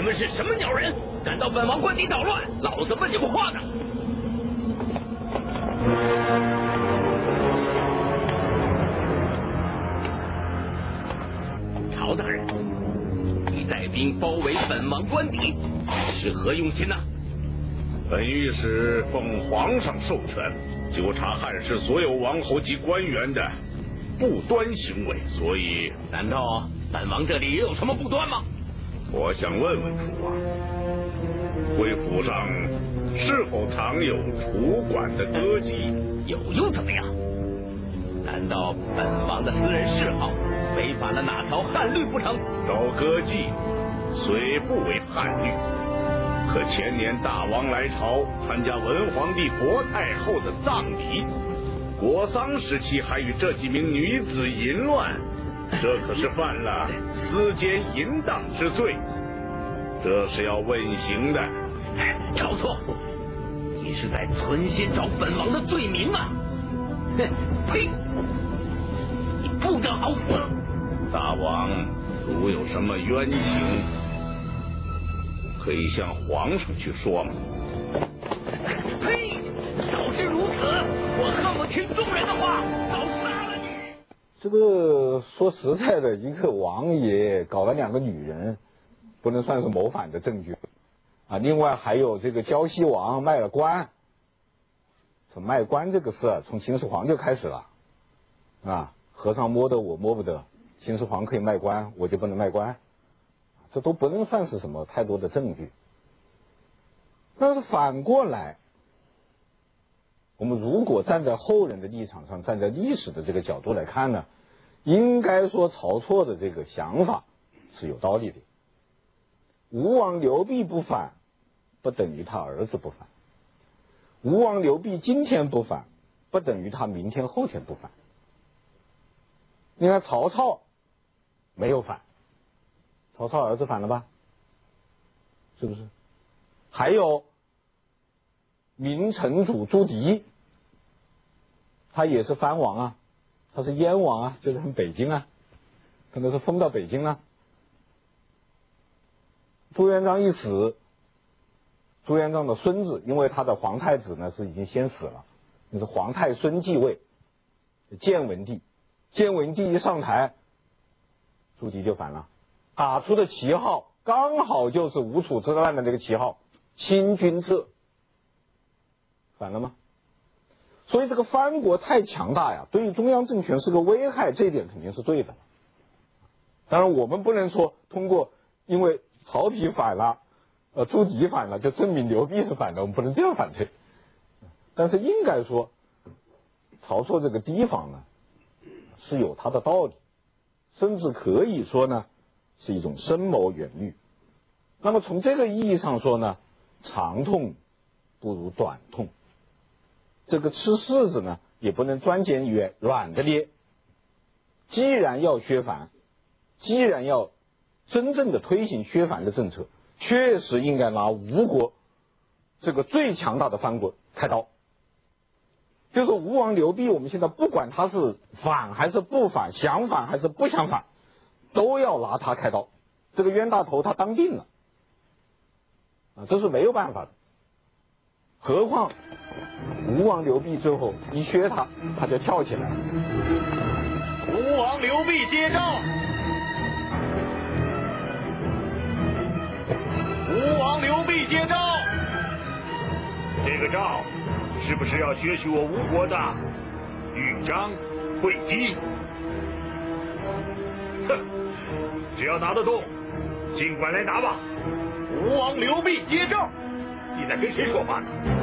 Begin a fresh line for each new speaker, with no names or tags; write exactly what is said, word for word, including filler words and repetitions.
们是什么鸟人？敢到本王官邸捣乱，老子问你们话呢！曹大人，你带兵包围本王官邸，是何用心呢？
本御史奉皇上授权，纠察汉室所有王侯及官员的不端行为，所以，
难道本王这里也有什么不端吗？
我想问问楚王，贵府上是否藏有楚管的歌姬？
有又怎么样？难道本王的私人嗜好违反了哪条汉律不成？
招歌妓虽不为汉律，可前年大王来朝参加文皇帝薄太后的葬礼，国丧时期还与这几名女子淫乱，这可是犯了私奸淫荡之罪，这是要问刑的。
晁错，你是在存心找本王的罪名啊！哼，呸！你不得好死！
大王如有什么冤情，可以向皇上去说吗？
呸！要是如此，我恨不听众人的话，早杀了你！
这个说实在的，一个王爷搞了两个女人，不能算是谋反的证据啊。另外还有这个胶西王卖了官，这卖官这个事儿从秦始皇就开始了啊。和尚摸得我摸不得，秦始皇可以卖官，我就不能卖官，这都不能算是什么太多的证据。但是反过来，我们如果站在后人的立场上，站在历史的这个角度来看呢，应该说晁错的这个想法是有道理的。吴王刘濞不反，不等于他儿子不反；吴王刘濞今天不反，不等于他明天后天不反。你看曹操没有反，曹操儿子反了吧？是不是？还有明成祖朱棣，他也是藩王啊，他是燕王啊，就在北京啊，可能是封到北京了。朱元璋一死，朱元璋的孙子，因为他的皇太子呢是已经先死了，那是皇太孙继位，建文帝。建文帝一上台，朱棣就反了，打出的旗号刚好就是吴楚之乱的那个旗号，清君侧，反了吗？所以这个藩国太强大呀，对于中央政权是个危害，这一点肯定是对的。当然我们不能说通过因为曹丕反了，呃朱棣反了，就证明刘濞是反的，我们不能这样反对。但是应该说，晁错这个提防呢是有他的道理，甚至可以说呢是一种深谋远虑。那么从这个意义上说呢，长痛不如短痛。这个吃柿子呢也不能专捡软软的捏。既然要削藩，既然要真正的推行削藩的政策，确实应该拿吴国这个最强大的藩国开刀。就是吴王刘濞，我们现在不管他是反还是不反，想反还是不想反，都要拿他开刀。这个冤大头他当定了啊，这是没有办法的。何况吴王刘濞最后一削他，他就跳起来了。
吴王刘濞接诏。吴王刘濞接诏。
这个诏是不是要削去我吴国的豫章、会稽？哼，只要拿得动，尽管来拿吧。
吴王刘濞接诏。
你在跟谁说话呢？